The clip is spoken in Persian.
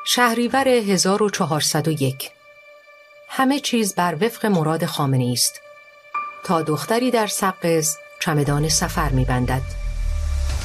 شهریور 1401. همه چیز بر وفق مراد خامنه‌ای است. تا دختری در سقز چمدان سفر می‌بندد.